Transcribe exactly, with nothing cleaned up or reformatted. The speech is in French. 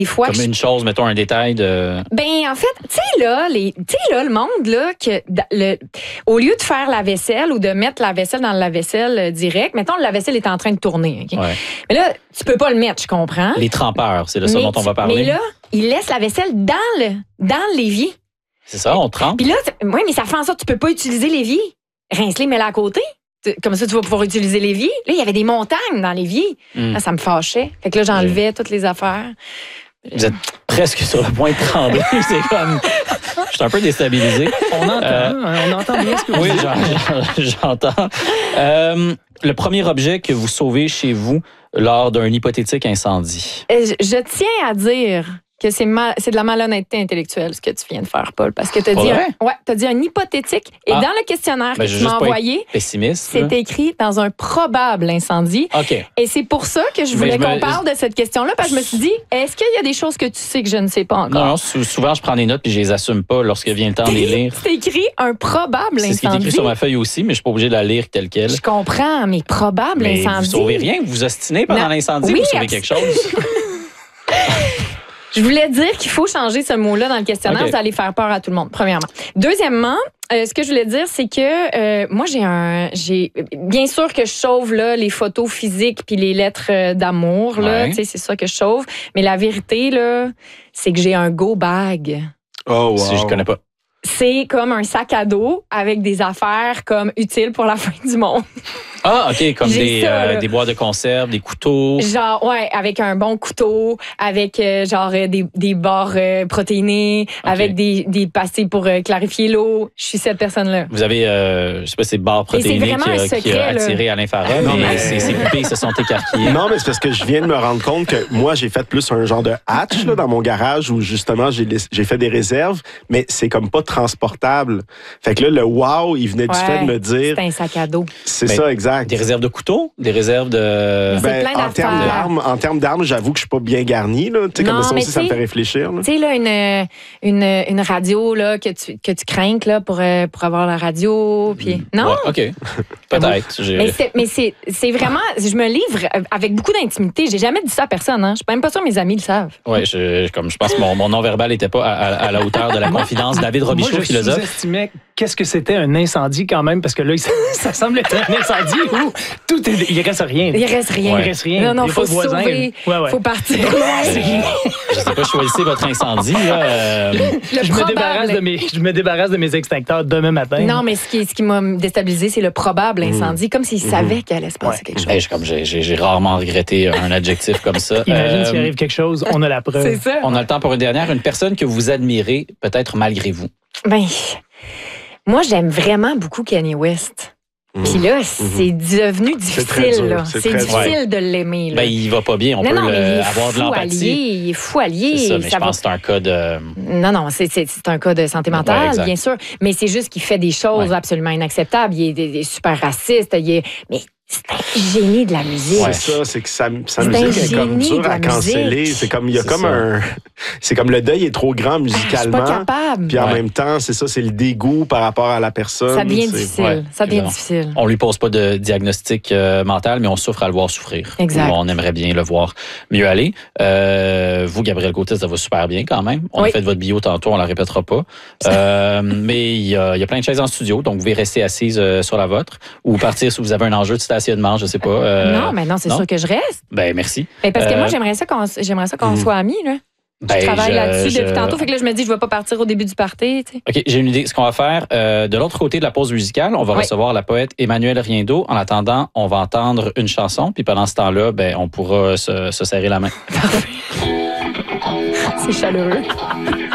Des fois, Comme je- une chose, mettons un détail de... Ben, en fait, tu sais, là, les, tu sais, là, le monde, là, que, le, au lieu de faire la vaisselle ou de mettre la vaisselle dans le lave-vaisselle euh, direct, mettons, le lave-vaisselle est en train de tourner, OK? Ouais. Mais là, tu peux pas le mettre, je comprends. Les trempeurs, c'est de ça mais, dont on va tu- parler. Mais là, il laisse la vaisselle dans le, dans l'évier. C'est ça, on trempe. Puis là, oui, mais ça fait en sorte que tu peux pas utiliser l'évier. Rince-les, mets-les à côté. Tu- Comme ça, tu vas pouvoir utiliser l'évier. Là, il y avait des montagnes dans l'évier. Mm. Là, ça me fâchait. Fait que là, j'enlevais toutes les affaires. Vous êtes presque sur le point de trembler. C'est comme... Je suis un peu déstabilisé. On entend, Euh, hein, on entend bien ce que vous Oui, dites. j'en- j'entends. Euh, le premier objet que vous sauvez chez vous lors d'un hypothétique incendie. Euh, Je, je tiens à dire que c'est ma- c'est de la malhonnêteté intellectuelle ce que tu viens de faire, Paul, parce que tu as Pour dit, vrai? un, ouais, t'as dit un hypothétique et Ah. dans le questionnaire Ben, que j'ai tu m'as juste pas envoyé, Pessimiste. là. c'est écrit dans un probable incendie. OK. Et c'est pour ça que je Mais voulais je me- qu'on parle de cette question-là, parce que je me suis dit, est-ce qu'il y a des choses que tu sais que je ne sais pas encore? Non, non, sou- souvent, je prends des notes puis je les assume pas lorsque vient le temps de les lire. C'est écrit un probable C'est ce qui est incendie. écrit sur ma feuille aussi, mais je suis pas obligé de la lire telle quelle. Je comprends, mais probable Mais incendie. vous sauvez rien, vous vous ostinez pendant Non. l'incendie, Oui, vous sauvez abs- quelque chose. Je voulais dire qu'il faut changer ce mot-là dans le questionnaire. OK. Vous allez faire peur à tout le monde, premièrement. Deuxièmement, euh, ce que je voulais dire, c'est que euh, moi, j'ai un... j'ai bien sûr que je sauve là, les photos physiques puis les lettres euh, d'amour. Là, Ouais. Tu sais, c'est ça que je sauve. Mais la vérité, là, c'est que j'ai un go bag. Oh, wow. Si je connais pas. C'est comme un sac à dos avec des affaires comme utiles pour la fin du monde. Ah, OK, comme J'ai des, ça, euh, là. des boîtes de conserve, des couteaux. Genre, ouais, avec un bon couteau, avec euh, genre euh, des, des barres euh, protéinées, avec des, des pastilles pour euh, clarifier l'eau. Je suis cette personne-là. Vous avez, euh, je sais pas, ces barres Et c'est protéinées vraiment qui, a- un secret, qui a là. attiré à l'infrarouge, Non, mais mais- ces, ces poupées se sont écarquillées. Non, mais c'est parce que je viens de me rendre compte que moi, j'ai fait plus un genre de hatch là, dans mon garage où justement, j'ai laiss- j'ai fait des réserves, mais c'est comme pas transportable. Fait que là, le wow, il venait du Ouais, fait de me dire, C'est un sac à dos. c'est Ben, ça, exact. Des réserves de couteaux, des réserves de... Mais c'est plein en termes d'affaires. d'armes, en termes d'armes, j'avoue que je suis pas bien garni. Là. Tu sais, Non, comme ça mais aussi, ça me tu fait sais- réfléchir. Là. Tu sais, là, une, une, une radio là, que, tu, que tu crains là, pour, euh, pour avoir la radio. Puis... Non? Ouais, OK. Peut-être. J'ai- Mais c'est, mais c'est, c'est vraiment... Je me livre avec beaucoup d'intimité. J'ai jamais dit ça à personne. Hein. Je suis même pas sûre que mes amis le savent. Ouais, je, comme je pense que mon, mon non-verbal n'était pas à, à- à la hauteur de la confidence. David Robichaud, Moi, je philosophe. sous-estimais qu'est-ce que c'était un incendie quand même, parce que là, ça, ça semble être un incendie où tout est, il reste rien. Il reste rien. Il reste rien. Non, non, Il y a faut pas se de voisins. sauver. Ouais, ouais. Faut partir. Je sais pas, choisissez votre incendie. Là, euh, Le Je me, probable. débarrasse de mes, je me débarrasse de mes extincteurs demain matin. Non, mais ce qui, ce qui m'a déstabilisé, c'est le probable incendie, comme s'il savait qu'il allait se passer Ouais. quelque chose. hey, je- comme j'ai, j'ai- j'ai rarement regretté un adjectif comme ça. Imagine Euh, s'il arrive quelque chose, on a la preuve. C'est ça. On a le temps pour une dernière. Une personne que vous admirez, peut-être malgré vous. Ben, moi, j'aime vraiment beaucoup Kanye West. Puis là, c'est devenu C'est très difficile. dur, là. c'est C'est très difficile de l'aimer. là. Ben, il va pas bien. On non, peut non, le- mais il est avoir de fou l'empathie. allié. Il est fou allié. C'est ça, mais Ça je va- pense que c'est un cas de... Non, non, c'est, c'est, c'est un cas de santé mentale, Ouais, exact. bien sûr. Mais c'est juste qu'il fait des choses Ouais. absolument inacceptables. Il est, il est super raciste. Il est... Mais c'est un génie de la musique. Ouais. C'est ça, c'est que sa, sa C'est musique un est comme génie dure de la à canceller. musique. C'est comme, il y a C'est comme ça. un. C'est comme le deuil est trop grand Je suis musicalement. pas capable. Puis en Ouais. même temps, c'est ça, c'est le dégoût par rapport à la personne. Ça devient c'est- difficile. ouais, ça devient évidemment. difficile. On lui pose pas de diagnostic euh, mental, mais on souffre à le voir souffrir. Exact. On aimerait bien le voir mieux aller. Euh, vous, Gabriel Côté, ça va super bien quand même. On Oui. a fait votre bio tantôt, on la répétera pas. Euh, mais il y, a, il y a plein de chaises en studio, donc vous pouvez rester assise euh, sur la vôtre ou partir si vous avez un enjeu de stationnement, je sais pas. Euh, non, mais non, c'est non? sûr que je reste. Ben merci. Ben, parce que Euh, moi, j'aimerais ça qu'on, j'aimerais ça qu'on Mhm. soit amis. Là. Ben, je travaille je- là-dessus je- depuis tantôt. Fait que là, je me dis, je ne vais pas partir au début du party. Tu sais. OK, j'ai une idée. Ce qu'on va faire, euh, de l'autre côté de la pause musicale, on va Oui. recevoir la poète Emmanuelle Riendo. En attendant, on va entendre une chanson, puis pendant ce temps-là, ben, on pourra se, se serrer la main. C'est chaleureux.